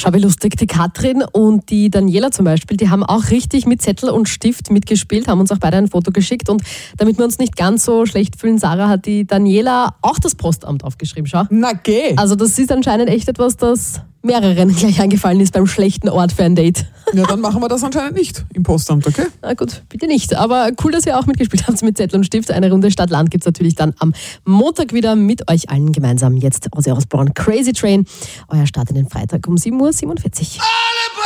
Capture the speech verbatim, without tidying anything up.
Schau, wie lustig. Die Katrin und die Daniela zum Beispiel, die haben auch richtig mit Zettel und Stift mitgespielt, haben uns auch beide ein Foto geschickt. Und damit wir uns nicht ganz so schlecht fühlen, Sarah, hat die Daniela auch das Postamt aufgeschrieben. Schau. Na geh. Also das ist anscheinend echt etwas, das mehreren gleich eingefallen ist beim schlechten Ort für ein Date. Ja, dann machen wir das anscheinend nicht im Postamt, okay? Na gut, bitte nicht. Aber cool, dass ihr auch mitgespielt habt mit Zettel und Stift. Eine Runde Stadt-Land gibt es natürlich dann am Montag wieder mit euch allen gemeinsam. Jetzt Ozzy Osbourne, Crazy Train. Euer Start in den Freitag um sieben Uhr siebenundvierzig.